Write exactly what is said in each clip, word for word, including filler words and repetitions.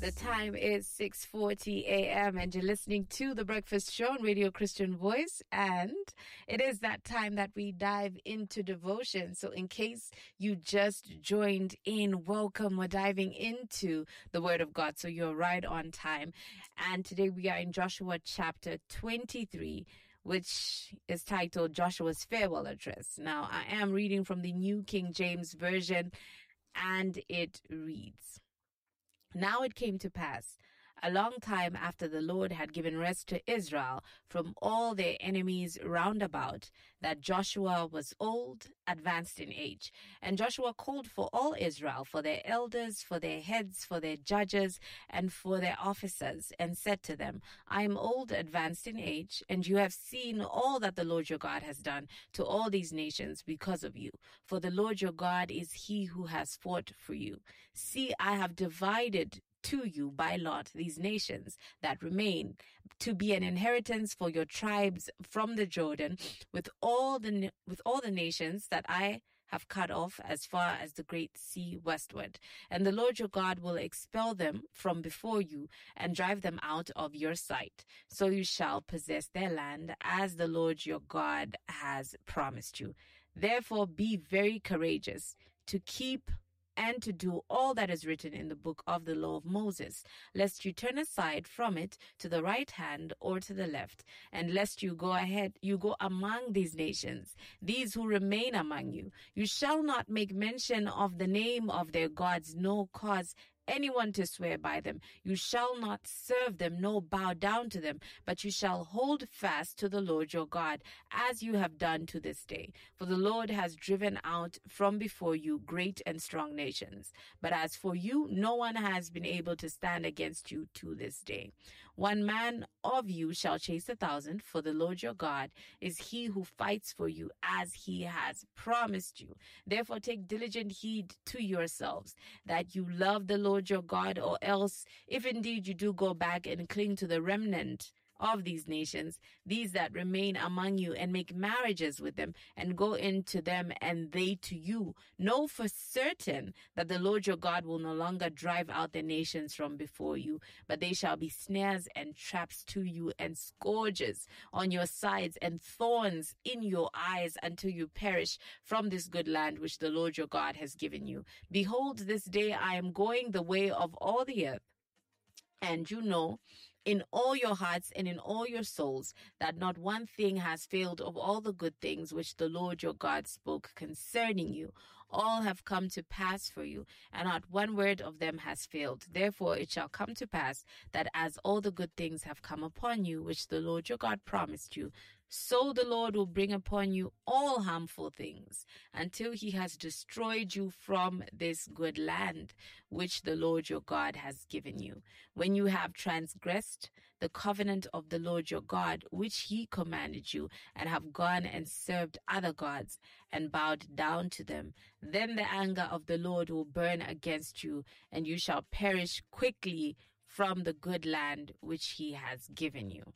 The time is six forty a.m. and you're listening to The Breakfast Show on Radio Christian Voice, and it is that time that we dive into devotion. So in case you just joined in, welcome. We're diving into the Word of God, so you're right on time. And today we are in Joshua chapter twenty-three, which is titled Joshua's Farewell Address. Now, I am reading from the New King James Version, and it reads, "Now it came to pass, a long time after the Lord had given rest to Israel from all their enemies round about, that Joshua was old, advanced in age. And Joshua called for all Israel, for their elders, for their heads, for their judges, and for their officers, and said to them, I am old, advanced in age, and you have seen all that the Lord your God has done to all these nations because of you. For the Lord your God is he who has fought for you. See, I have divided to you by lot these nations that remain, to be an inheritance for your tribes from the Jordan, with all the with all the nations that I have cut off as far as the great sea westward. And the Lord your God will expel them from before you and drive them out of your sight. So you shall possess their land as the Lord your God has promised you. Therefore be very courageous to keep and to do all that is written in the book of the law of Moses, lest you turn aside from it to the right hand or to the left, and lest you go ahead, you go among these nations, these who remain among you. You shall not make mention of the name of their gods, nor cause anyone to swear by them. You shall not serve them, nor bow down to them, but you shall hold fast to the Lord your God, as you have done to this day. For the Lord has driven out from before you great and strong nations. But as for you, no one has been able to stand against you to this day. One man of you shall chase a thousand, for the Lord your God is he who fights for you, as he has promised you. Therefore take diligent heed to yourselves, that you love the Lord your God, or else, if indeed you do go back and cling to the remnant of these nations, these that remain among you, and make marriages with them, and go into them, and they to you, know for certain that the Lord your God will no longer drive out the nations from before you, but they shall be snares and traps to you, and scourges on your sides, and thorns in your eyes, until you perish from this good land which the Lord your God has given you. Behold, this day I am going the way of all the earth, and you know in all your hearts and in all your souls that not one thing has failed of all the good things which the Lord your God spoke concerning you. All have come to pass for you, and not one word of them has failed. Therefore it shall come to pass that as all the good things have come upon you, which the Lord your God promised you, so the Lord will bring upon you all harmful things, until he has destroyed you from this good land, which the Lord your God has given you. When you have transgressed the covenant of the Lord your God, which he commanded you, and have gone and served other gods, and bowed down to them, then the anger of the Lord will burn against you, and you shall perish quickly from the good land which he has given you."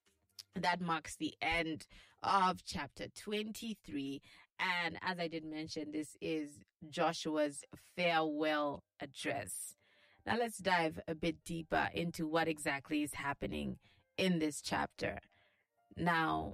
That marks the end of chapter twenty-three. And as I did mention, this is Joshua's farewell address. Now let's dive a bit deeper into what exactly is happening in this chapter. Now,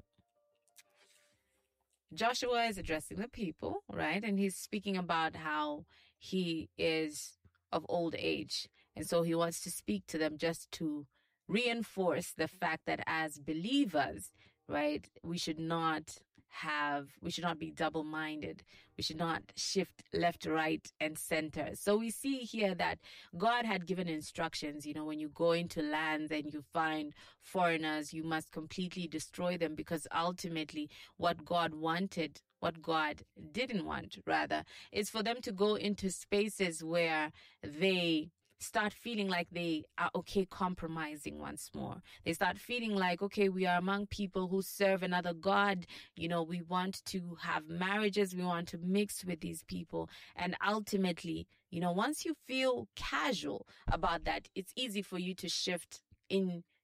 Joshua is addressing the people, right? And he's speaking about how he is of old age. And so he wants to speak to them just to reinforce the fact that as believers, right, we should not have, we should not be double-minded. We should not shift left, right, and center. So we see here that God had given instructions, you know, when you go into lands and you find foreigners, you must completely destroy them, because ultimately what God wanted, what God didn't want, rather, is for them to go into spaces where they start feeling like they are okay compromising once more. They start feeling like, okay, we are among people who serve another God. You know, we want to have marriages. We want to mix with these people. And ultimately, you know, once you feel casual about that, it's easy for you to shift in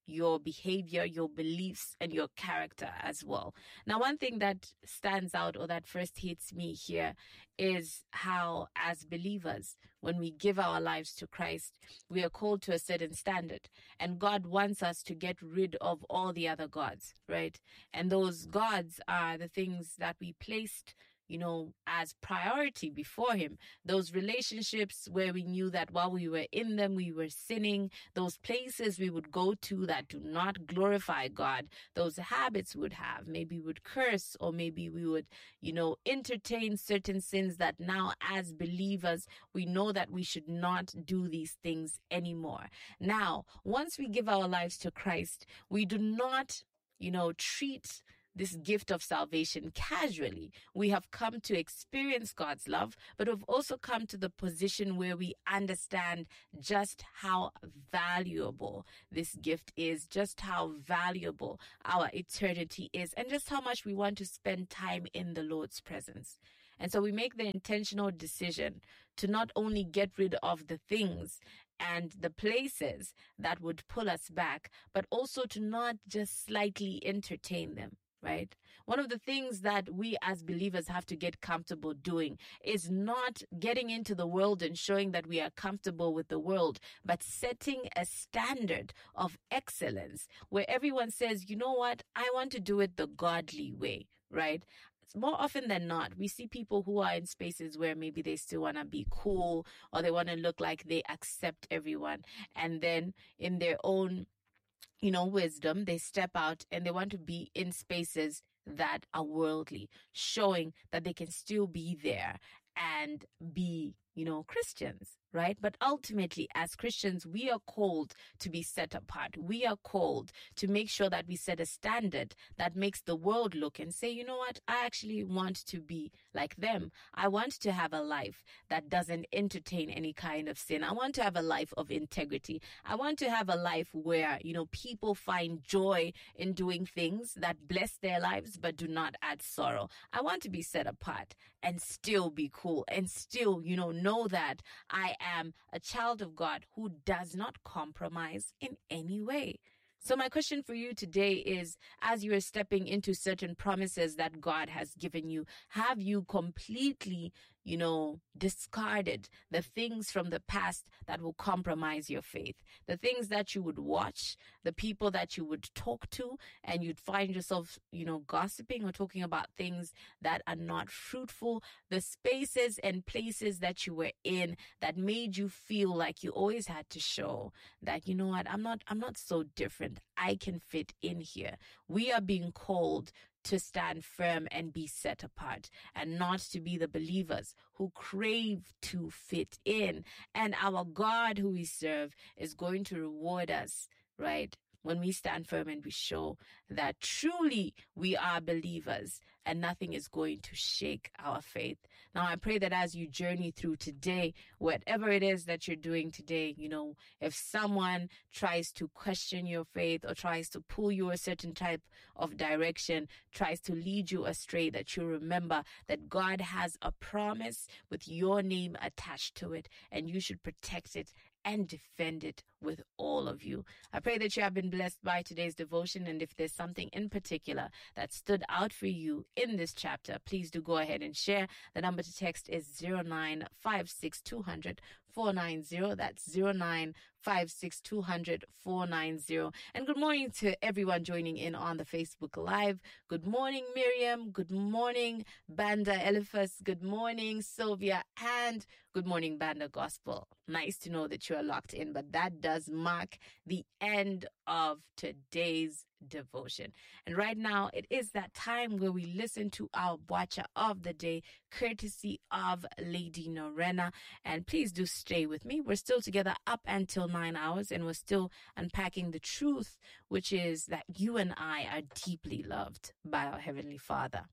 your behavior, your beliefs, and your character as well. Now, one thing that stands out or that first hits me here is how, as believers, when we give our lives to Christ, we are called to a certain standard. And God wants us to get rid of all the other gods, right? And those gods are the things that we placed, you know, as priority before him. Those relationships where we knew that while we were in them, we were sinning. Those places we would go to that do not glorify God. Those habits we would have. Maybe we would curse, or maybe we would, you know, entertain certain sins that now as believers, we know that we should not do these things anymore. Now, once we give our lives to Christ, we do not, you know, treat this gift of salvation casually. We have come to experience God's love, but we've also come to the position where we understand just how valuable this gift is, just how valuable our eternity is, and just how much we want to spend time in the Lord's presence. And so we make the intentional decision to not only get rid of the things and the places that would pull us back, but also to not just slightly entertain them. Right? One of the things that we as believers have to get comfortable doing is not getting into the world and showing that we are comfortable with the world, but setting a standard of excellence where everyone says, you know what, I want to do it the godly way, right? More often than not, we see people who are in spaces where maybe they still want to be cool, or they want to look like they accept everyone. And then in their own you know, wisdom, they step out and they want to be in spaces that are worldly, showing that they can still be there and be, you know, Christians, right? But ultimately, as Christians, we are called to be set apart. We are called to make sure that we set a standard that makes the world look and say, you know what, I actually want to be like them. I want to have a life that doesn't entertain any kind of sin. I want to have a life of integrity. I want to have a life where, you know, people find joy in doing things that bless their lives but do not add sorrow. I want to be set apart and still be cool and still, you know, know that I am a child of God who does not compromise in any way. So my question for you today is, as you are stepping into certain promises that God has given you, have you completely, you know, discarded the things from the past that will compromise your faith? The things that you would watch, the people that you would talk to, and you'd find yourself, you know, gossiping or talking about things that are not fruitful, the spaces and places that you were in that made you feel like you always had to show that, you know what, I'm not, I'm not so different. I can fit in here. We are being called to stand firm and be set apart, and not to be the believers who crave to fit in. And our God who we serve is going to reward us, right? When we stand firm and we show that truly we are believers and nothing is going to shake our faith. Now, I pray that as you journey through today, whatever it is that you're doing today, you know, if someone tries to question your faith or tries to pull you a certain type of direction, tries to lead you astray, that you remember that God has a promise with your name attached to it, and you should protect it and defend it with all of you. I pray that you have been blessed by today's devotion, and if there's something in particular that stood out for you in this chapter, please do go ahead and share. The number to text is zero nine five six two zero zero four nine zero. That's zero nine five six two zero zero four nine zero. And good morning to everyone joining in on the Facebook Live. Good morning, Miriam. Good morning, Banda Eliphas. Good morning, Sylvia. And good morning, Banda Gospel. Nice to know that you are locked in, but that does mark the end of today's devotion. And right now, it is that time where we listen to our Bwacha of the day, courtesy of Lady Norena. And please do stay with me. We're still together up until nine hours, and we're still unpacking the truth, which is that you and I are deeply loved by our Heavenly Father.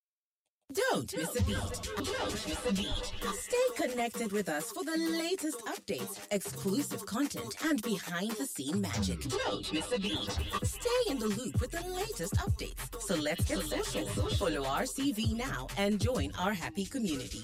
Don't miss a beat. Don't miss a beat. Stay connected with us for the latest updates, exclusive content, and behind-the-scene magic. Don't miss a beat. Stay in the loop with the latest updates. So let's get social. Follow R C V now and join our happy community.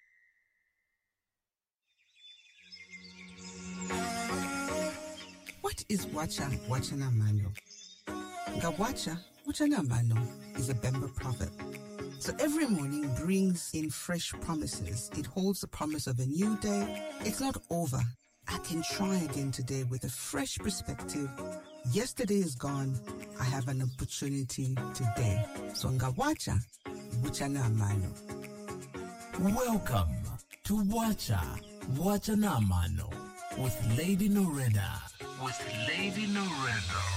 What What is Wacha Wacha na Mano? Ngawacha Wacha na Mano is a Bemba proverb. So every morning brings in fresh promises. It holds the promise of a new day. It's not over. I can try again today with a fresh perspective. Yesterday is gone. I have an opportunity today. So Ngawacha Wacha na Mano. Welcome to Wacha Wacha na Mano with Lady Noreda. With Lady Noreda.